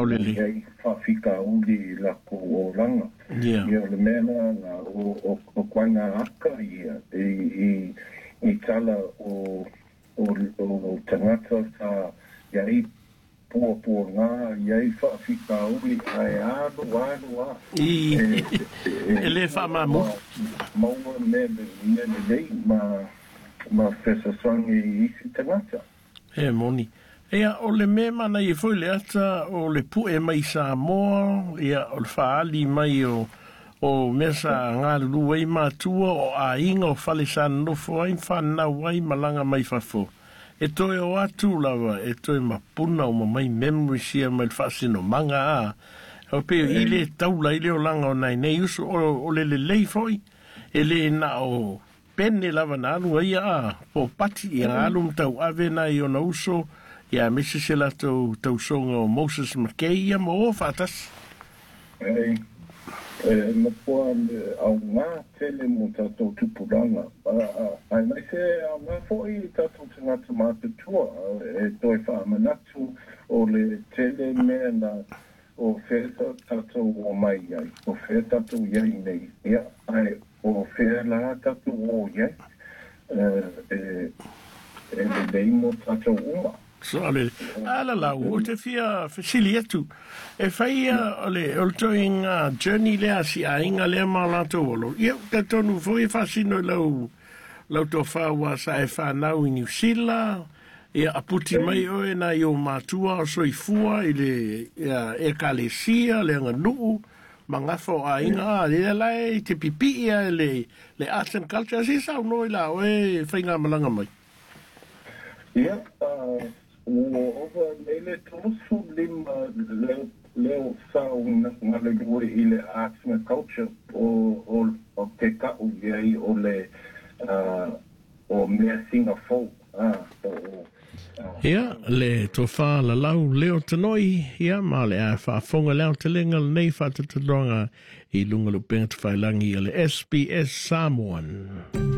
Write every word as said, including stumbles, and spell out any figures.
o le le. Ia whawhika uli lako o langa. Ia. Ia le mena ngā o o kwainga aka ia. I i tala o o tangata sa ia i pua pua ngā ia i whawhika uli ai anu anu a. I e le whamamu. Maua me me nei ma ma whesasangi i isi tangata. E moni. Ea, o le me mana i fwoi le ata o le pu e mai sa moa, ia o le whaali mai o o mesa ngā lulu ai mātua o a inga o whale sa nofo ai whanau ai malanga mai whafo. E toe o atu lawa, e toe mapuna o mai memory sia mai le whaasino manga a. O peo i le taula i leo langa o nai nei uso o, o le le lei foi, e le na o pene lava na alu ai a, po pati i ngā alu mtau ave na i o na uso, ia mese se la tau, tau songa o Moses Makei ia mo o whatas. Ei, e na poa au ngā tele mo tātou tupuranga. Ai mai se au ngā foi tātou tangata mātutua, e toi whaamanatu o le tele mea na o wheta tātou o mai ai, o wheta tātou iai nei. Ia, ai, o whea la tātou o iai, e le leimo tātou uma. So ale ala la o te fia fasili atu e faia ole o to inga journey le asi a inga le mala to lo ia te tonu foi fasino lo lo to fa wa sa e fa na u New Zealand ia aputi mai o na yo matua so i fua ile ia e kalesia le nganu mangafo a inga le la te pipi ia le le arts and culture si sa no la o e fainga malanga mai ia o over lele tosu lima leo leo sau na le groi ile arts and culture o o o te ka o ai o le o me Singapore ah o ia le tofa la lau leo tanoi ia ma le a fa fonga leo te lenga nei fa te te ronga i lunga lu penga te whailangi i le S B S Samoan.